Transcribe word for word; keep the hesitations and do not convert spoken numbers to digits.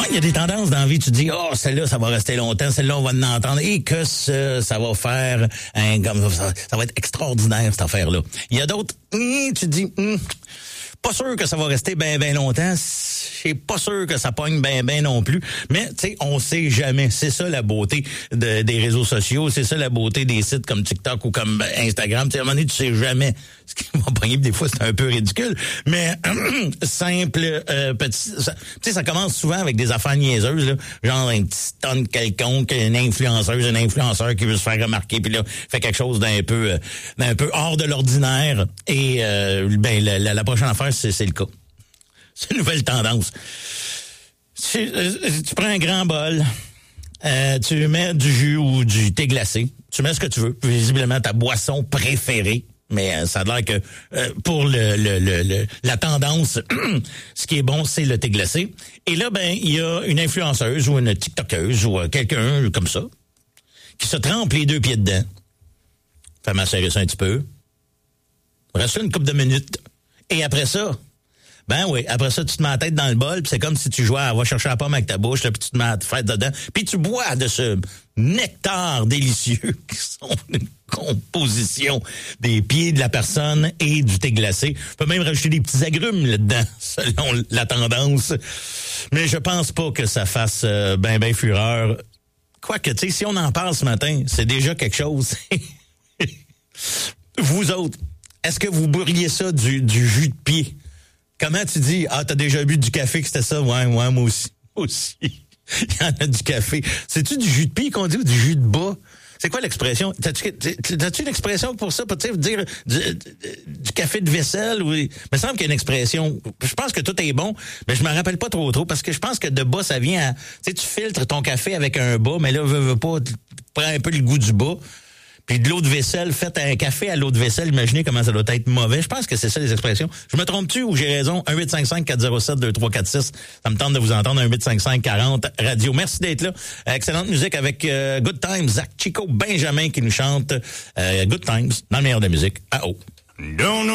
il y a des tendances dans la vie. Tu te dis, oh, celle-là, ça va rester longtemps. Celle-là, on va en entendre. Et que ça, ça va faire un, comme ça, ça va être extraordinaire, cette affaire-là. Il y a d'autres, hum, tu te dis, hum, pas sûr que ça va rester bien, bien longtemps. Je suis pas sûr que ça pogne bien, bien non plus. Mais, tu sais, on sait jamais. C'est ça la beauté de, des réseaux sociaux. C'est ça la beauté des sites comme TikTok ou comme Instagram. Tu sais, à un moment donné, tu sais jamais ce qui va pogner. Des fois, c'est un peu ridicule. Mais, simple, euh, petit... Tu sais, ça commence souvent avec des affaires niaiseuses, là. Genre un petit tonne quelconque, une influenceuse, un influenceur qui veut se faire remarquer, puis là, fait quelque chose d'un peu, euh, d'un peu hors de l'ordinaire. Et, euh, ben, la, la, la prochaine affaire, c'est, c'est le cas. C'est une nouvelle tendance. Tu, euh, tu prends un grand bol, euh, tu mets du jus ou du thé glacé, tu mets ce que tu veux, visiblement ta boisson préférée, mais euh, ça a l'air que euh, pour le, le, le, le la tendance, ce qui est bon, c'est le thé glacé. Et là, ben, il y a une influenceuse ou une TikTokeuse ou euh, quelqu'un comme ça qui se trempe les deux pieds dedans, fait macérer ça un petit peu, reste une couple de minutes, et après ça, ben oui, après ça, tu te mets la tête dans le bol, puis c'est comme si tu jouais à va chercher la pomme avec ta bouche, là, puis tu te mets à te faire dedans, puis tu bois de ce nectar délicieux qui sont une composition des pieds de la personne et du thé glacé. Tu peux même rajouter des petits agrumes là-dedans, selon la tendance. Mais je pense pas que ça fasse euh, ben ben fureur. Quoique, tu sais, si on en parle ce matin, c'est déjà quelque chose. Vous autres, est-ce que vous bourriez ça du, du jus de pied? Comment tu dis, ah, t'as déjà bu du café que c'était ça? Ouais, ouais, moi aussi. Moi aussi. Il y en a du café. C'est-tu du jus de pied qu'on dit ou du jus de bas? C'est quoi l'expression? T'as-tu, t'as-tu une expression pour ça? Peut-être dire du, du café de vaisselle? Ou... Il me semble qu'il y a une expression. Je pense que tout est bon, mais je me rappelle pas trop trop parce que je pense que de bas, ça vient à... Tu sais, tu filtres ton café avec un bas, mais là, veux, veux pas, tu prends un peu le goût du bas. Puis de l'eau de vaisselle, faites un café à l'eau de vaisselle, imaginez comment ça doit être mauvais. Je pense que c'est ça les expressions. Je me trompe-tu ou j'ai raison? un huit cinq cinq quatre zéro sept deux trois quatre six. Ça me tente de vous entendre. un huit cinq cinq quarante radio. Merci d'être là. Excellente musique avec euh, Good Times. Zach Chico Benjamin qui nous chante euh, Good Times dans le meilleur de la musique. Ah oh.